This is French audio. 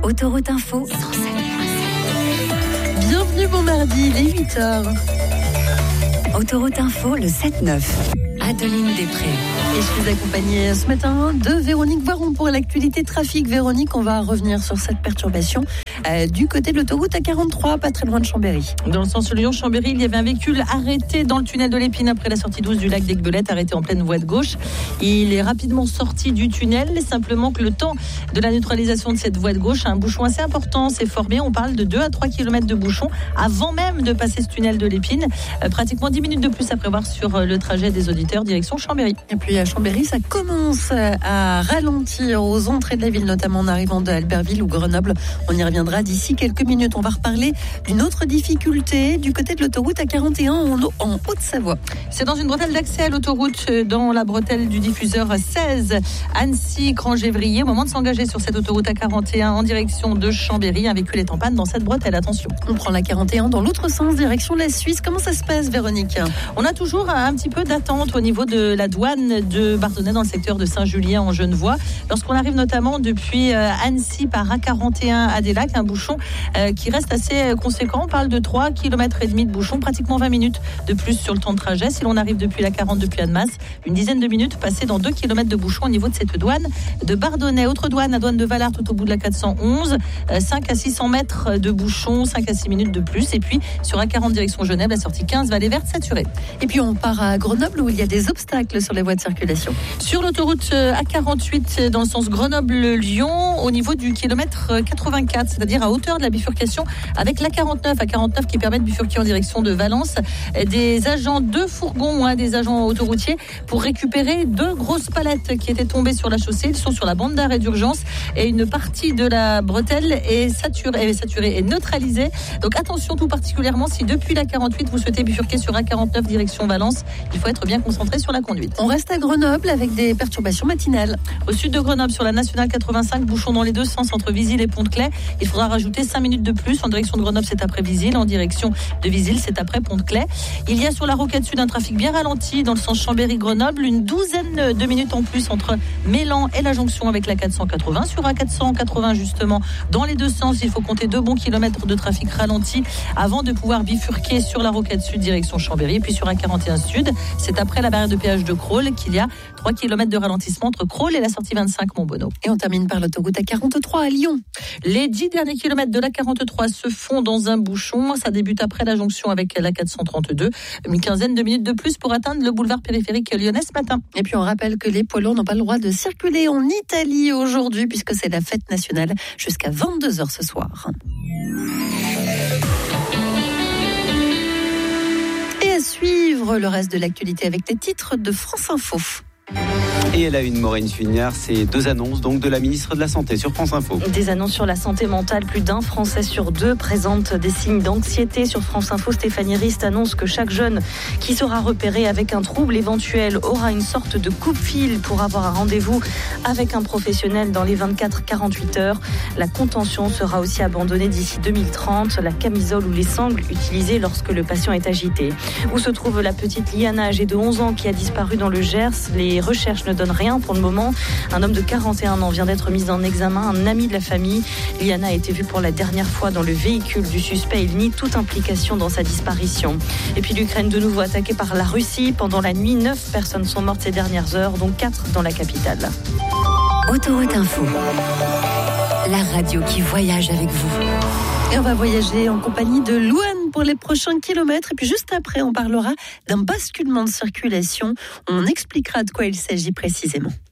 Autoroute Info. Bienvenue, bon mardi, il est 8h. Autoroute Info, le 7-9. Adeline Després. Et je suis accompagnée ce matin de Véronique Varon pour l'actualité trafic. Véronique, on va revenir sur cette perturbation du côté de l'autoroute A43, pas très loin de Chambéry. Dans le sens Lyon-Chambéry, il y avait un véhicule arrêté dans le tunnel de l'Épine après la sortie 12 du lac d'Aiguebelette, arrêté en pleine voie de gauche. Il est rapidement sorti du tunnel, simplement que le temps de la neutralisation de cette voie de gauche, un bouchon assez important s'est formé. On parle de 2 à 3 km de bouchon avant même de passer ce tunnel de l'Épine. Pratiquement 10 minutes de plus à prévoir sur le trajet des auditeurs direction Chambéry. Et puis à Chambéry, ça commence à ralentir aux entrées de la ville, notamment en arrivant d'Albertville ou Grenoble. On y reviendra d'ici quelques minutes. On va reparler d'une autre difficulté du côté de l'autoroute A41 en Haute-Savoie. C'est dans une bretelle d'accès à l'autoroute, dans la bretelle du diffuseur 16, Annecy-Crangévrier. Au moment de s'engager sur cette autoroute A41 en direction de Chambéry, un véhicule est en panne dans cette bretelle. Attention. On prend la 41 dans l'autre sens, direction la Suisse. Comment ça se passe, Véronique ? On a toujours un petit peu d'attente au niveau de la douane de Bardonnay dans le secteur de Saint-Julien en Genevois. Lorsqu'on arrive notamment depuis Annecy par A41 à des lacs, un bouchon qui reste assez conséquent. On parle de 3,5 km de bouchon, pratiquement 20 minutes de plus sur le temps de trajet. Si l'on arrive depuis la 40 depuis Annemasse, une dizaine de minutes passées dans 2 km de bouchon au niveau de cette douane de Bardonnay. Autre douane, la douane de Valard tout au bout de la 411, 5 à 600 mètres de bouchon, 5 à 6 minutes de plus. Et puis sur A40 direction Genève, la sortie 15, Vallée Verte saturée. Et puis on part à Grenoble où il y a des obstacles sur les voies de circulation. Sur l'autoroute A48 dans le sens Grenoble-Lyon, au niveau du kilomètre 84, c'est-à-dire à hauteur de la bifurcation avec l'A49, A49 qui permet de bifurquer en direction de Valence. Des agents, 2 fourgons, des agents autoroutiers pour récupérer 2 grosses palettes qui étaient tombées sur la chaussée. Ils sont sur la bande d'arrêt d'urgence et une partie de la bretelle est saturée et neutralisée. Donc attention tout particulièrement si depuis l'A48 vous souhaitez bifurquer sur A49 direction Valence, il faut être bien concentré sur la conduite. On reste à Grenoble avec des perturbations matinales. Au sud de Grenoble, sur la nationale 85, bouchon dans les deux sens entre Visil et Pont-de-Claix. Il faudra rajouter 5 minutes de plus. En direction de Grenoble, c'est après Visil. En direction de Visil, c'est après Pont-de-Claix. Il y a sur la rocade sud un trafic bien ralenti dans le sens Chambéry-Grenoble. Une douzaine de minutes en plus entre Mélan et la jonction avec la 480. Sur A480, justement, dans les deux sens, il faut compter 2 bons kilomètres de trafic ralenti avant de pouvoir bifurquer sur la rocade sud direction Chambéry. Et puis sur A41 sud, c'est après la barrière de péage de Crolles qu'il y a 3 km de ralentissement entre Crolles et la sortie 25 Montbonneau. Et on termine par l'autoroute A43 à Lyon. Les 10 derniers kilomètres de la 43 se font dans un bouchon. Ça débute après la jonction avec la 432. Une quinzaine de minutes de plus pour atteindre le boulevard périphérique lyonnais ce matin. Et puis on rappelle que les poids lourds n'ont pas le droit de circuler en Italie aujourd'hui puisque c'est la fête nationale jusqu'à 22h ce soir. Et à suivre le reste de l'actualité avec les titres de France Info. Et elle a une Maureen Fugnard, c'est 2 annonces donc de la ministre de la Santé sur France Info. Des annonces sur la santé mentale, plus d'1 Français sur 2 présente des signes d'anxiété. Sur France Info, Stéphanie Rist annonce que chaque jeune qui sera repéré avec un trouble éventuel aura une sorte de coupe-fil pour avoir un rendez-vous avec un professionnel dans les 24-48 heures. La contention sera aussi abandonnée d'ici 2030, la camisole ou les sangles utilisées lorsque le patient est agité. Où se trouve la petite Liana, âgée de 11 ans, qui a disparu dans le Gers? Les recherches ne donnent rien pour le moment. Un homme de 41 ans vient d'être mis en examen, un ami de la famille. Liana a été vue pour la dernière fois dans le véhicule du suspect. Il nie toute implication dans sa disparition. Et puis l'Ukraine de nouveau attaquée par la Russie. Pendant la nuit, 9 personnes sont mortes ces dernières heures, dont 4 dans la capitale. Autoroute Info. La radio qui voyage avec vous. Et on va voyager en compagnie de Louane pour les prochains kilomètres. Et puis juste après, on parlera d'un basculement de circulation. On expliquera de quoi il s'agit précisément.